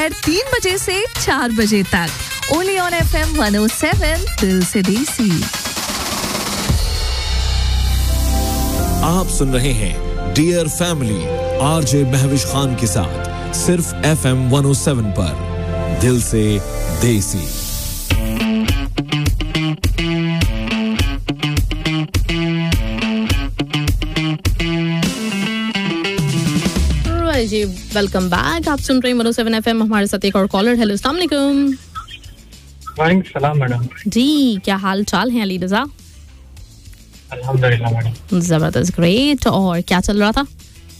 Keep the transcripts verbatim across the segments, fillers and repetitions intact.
दोपहर तीन बजे से चार बजे तक only on FM one O seven दिल से देसी। आप सुन रहे हैं dear family RJ Mahwish Khan के साथ सिर्फ एफएम वन ओ सेवन पर दिल से देसी। जी वेलकम बैक। आप सुन रहे हैं वन ओ सेवन एफएम। हमारे साथ एक और कॉलर। हेलो अस्सलाम वालेकुम। वालेकुम सलाम मैडम। जी क्या हाल चाल है अली रजा? अल्हम्दुलिल्लाह मैडम। जबरदस्त, ग्रेट। और क्या चल रहा था?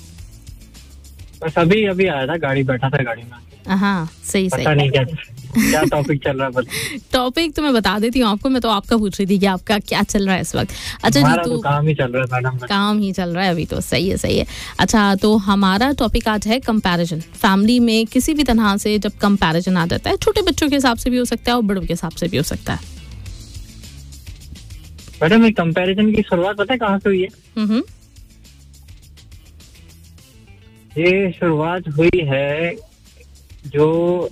बस अभी अभी आया था, गाड़ी बैठा था गाड़ी में। हाँ सही सही। पता नहीं क्या क्या टॉपिक चल रहा है। बस टॉपिक तो मैं बता देती हूँ आपको। मैं तो आपका पूछ रही थी कि आपका क्या चल रहा है इस वक्त। अच्छा जी, तो, तो काम ही चल रहा है मैडम। काम ही चल रहा है अभी तो। सही है सही है। अच्छा तो हमारा टॉपिक आज है कंपैरिजन। फैमिली में किसी भी तरह से जब कंपैरिजन आ जाता है, छोटे बच्चों के हिसाब से भी हो सकता है और बड़ों के हिसाब से भी हो सकता है। मैडम ये कंपैरिजन की शुरुआत पता है कहाँ से हुई है? हम्म ये शुरुआत हुई है जो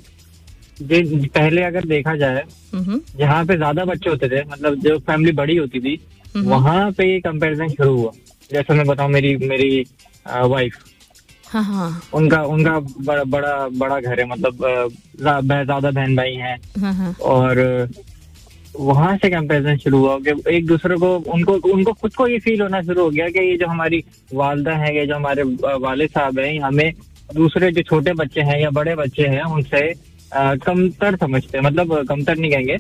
पहले अगर देखा जाए, जहाँ पे ज्यादा बच्चे होते थे, मतलब जो फैमिली बड़ी होती थी, वहाँ पे ये कंपैरिजन शुरू हुआ। जैसे मैं बताऊँ, मेरी मेरी वाइफ, हाँ हाँ, उनका उनका बड़ा बड़ा बड़ा घर है, मतलब ज्यादा बहन भाई हैं, हाँ हाँ, और वहाँ से कंपैरिजन शुरू हुआ कि एक दूसरे को उनको उनको खुद को ये फील होना शुरू हो गया कि ये जो हमारी वालदा है, ये जो हमारे वालिद साहब हैं, हमें दूसरे जो छोटे बच्चे हैं या बड़े बच्चे हैं उनसे कमतर समझते हैं। मतलब कमतर नहीं कहेंगे,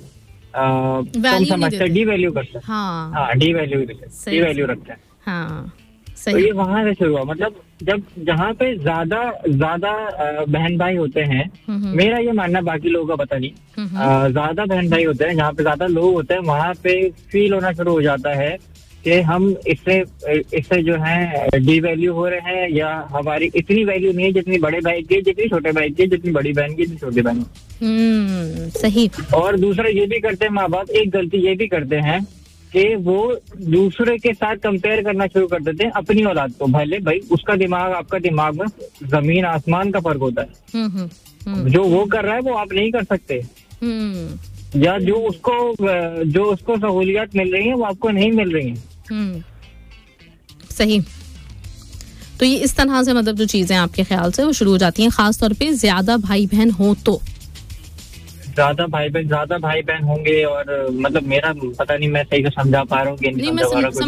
कम समझते, डी वैल्यू करते हैं। हाँ हाँ, डी वैल्यू डी वैल्यू रखते हैं। हाँ तो ये वहाँ से शुरू हुआ। मतलब जब जहाँ पे ज्यादा ज्यादा बहन भाई होते हैं, मेरा ये मानना, बाकी लोगों का पता नहीं, ज्यादा बहन भाई होते हैं, जहाँ पे ज्यादा लोग होते हैं, वहाँ पे फील होना शुरू हो जाता है कि हम इससे इससे जो है डी वैल्यू हो रहे हैं, या हमारी इतनी वैल्यू नहीं है जितनी बड़े भाई की, जितनी छोटे भाई की, जितनी बड़ी बहन की, जितनी छोटी बहन की। सही। और दूसरा ये भी करते हैं माँ बाप, एक गलती ये भी करते हैं कि वो दूसरे के साथ कंपेयर करना शुरू कर देते हैं अपनी औलाद को। भले भाई उसका दिमाग आपका दिमाग में जमीन आसमान का फर्क होता है। जो वो कर रहा है वो आप नहीं कर सकते, या जो उसको जो उसको सहूलियत मिल रही है वो आपको नहीं मिल रही है। सही। तो ये इस तरह से, मतलब जो चीजें आपके ख्याल से वो शुरू हो जाती हैं, खास तौर पे ज्यादा भाई बहन हो तो। ज्यादा भाई बहन ज्यादा भाई बहन होंगे, और मतलब मेरा पता नहीं मैं सही से समझा पा रहा हूँ कि नहीं, मैं समझ रही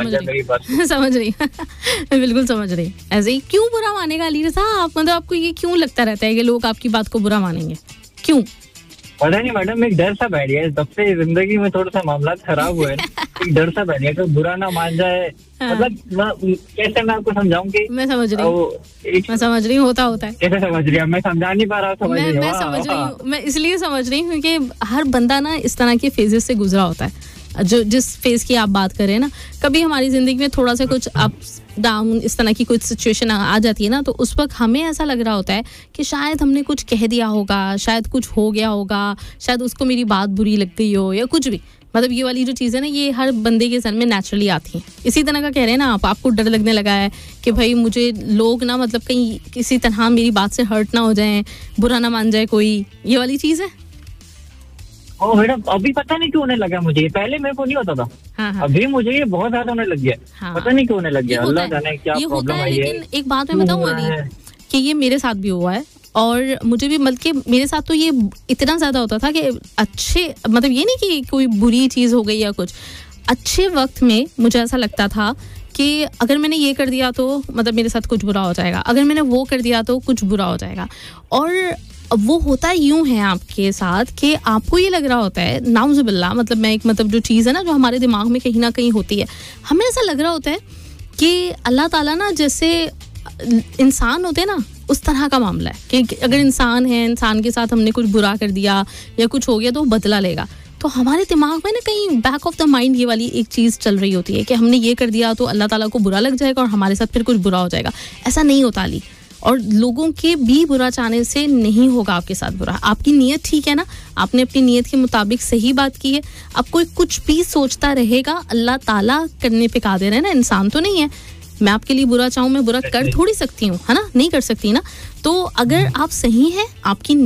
समझ रही मैं बिल्कुल समझ रही। ऐसे ही क्यों बुरा मानेगा अली रज़ा आप? मतलब आपको ये क्यों लगता रहता है कि लोग आपकी बात को बुरा मानेंगे? क्यों? पता नहीं मैडम, एक डर सा बैठ गया जब से जिंदगी में थोड़ा सा मामला खराब हुए। एक डर सा बैठ गया कि बुरा ना मान जाए। हाँ। मतलब कैसे मैं आपको समझाऊं कि मैं समझ रही हूँ, मैं समझ रही हूँ, होता होता है। कैसे समझ रही हूँ? मैं समझा नहीं पा रहा। समझ मैं, मैं समझ रही हूँ, मैं इसलिए समझ रही हूँ क्योंकि हर बंदा ना इस तरह के फेजेस से गुजरा होता है। जो जिस फेज की आप बात कर रहे हैं ना, कभी हमारी जिंदगी में थोड़ा सा कुछ अप डाउन, इस तरह की कुछ सिचुएशन आ जाती है ना, तो उस वक्त हमें ऐसा लग रहा होता है कि शायद हमने कुछ कह दिया होगा, शायद कुछ हो गया होगा, शायद उसको मेरी बात बुरी लग गई हो, या कुछ भी। मतलब ये वाली जो चीज़ है ना, ये हर बंदे के सर में नेचुरली आती हैं। इसी तरह का कह रहे हैं ना आप, आपको डर लगने लगा है कि भाई मुझे लोग ना, मतलब कहीं किसी तरह मेरी बात से हर्ट ना हो जाए, बुरा ना मान जाए कोई, ये वाली चीज़ है। ओ मैडम, अभी पता नहीं क्यों होने लगा मुझे। पहले मेरे को नहीं होता था। हाँ हाँ। अभी मुझे ये बहुत ज्यादा होने लग गया। हाँ। पता नहीं क्यों होने लग गया, अल्लाह जाने क्या प्रॉब्लम आई है। लेकिन एक बात मैं बताऊं अली, कि ये मेरे साथ भी हुआ है, और मुझे भी, मतलब कि मेरे साथ तो ये इतना ज्यादा होता था कि अच्छे, मतलब ये नहीं कि कोई बुरी चीज हो गई या कुछ, अच्छे वक्त में मुझे ऐसा लगता था कि अगर मैंने ये कर दिया तो मतलब मेरे साथ कुछ बुरा हो जाएगा, अगर मैंने वो कर दिया तो कुछ बुरा हो जाएगा। और वो होता यूं है आपके साथ कि आपको ये लग रहा होता है, नाउज़ुबिल्लाह, मतलब मैं एक, मतलब जो चीज़ है ना जो हमारे दिमाग में कहीं ना कहीं होती है, हमें ऐसा लग रहा होता है कि अल्लाह ताला ना जैसे इंसान होते हैं ना, उस तरह का मामला है कि अगर इंसान है, इंसान के साथ हमने कुछ बुरा कर दिया या कुछ हो गया तो वो बदला लेगा। तो हमारे दिमाग में ना कहीं बैक ऑफ द माइंड ये वाली एक चीज़ चल रही होती है कि हमने ये कर दिया तो अल्लाह ताला को बुरा लग जाएगा और हमारे साथ फिर कुछ बुरा हो जाएगा। ऐसा नहीं होता अली, और लोगों के भी बुरा चाहने से नहीं होगा आपके साथ बुरा। आपकी नीयत ठीक है ना, आपने अपनी नीयत के मुताबिक सही बात की है। अब कोई कुछ भी सोचता रहेगा, अल्लाह ताला करने पे कादिर है ना, इंसान तो नहीं है। मैं आपके लिए बुरा चाहूँ, मैं बुरा कर थोड़ी सकती हूँ, है ना, नहीं कर सकती ना। तो अगर आप सही हैं, आपकी